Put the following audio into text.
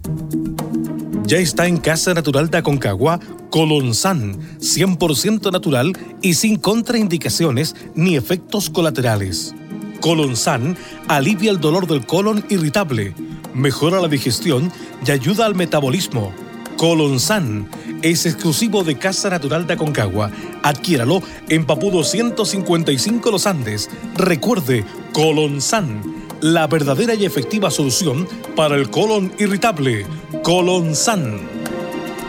Ya está en Casa Natural de Aconcagua Colonsan, 100% natural y sin contraindicaciones ni efectos colaterales. Colonsan alivia el dolor del colon irritable, mejora la digestión y ayuda al metabolismo. Colonsan es exclusivo de Casa Natural de Aconcagua. Adquiéralo en Papudo 155 Los Andes. Recuerde, Colonsan, la verdadera y efectiva solución para el colon irritable. Colonsan.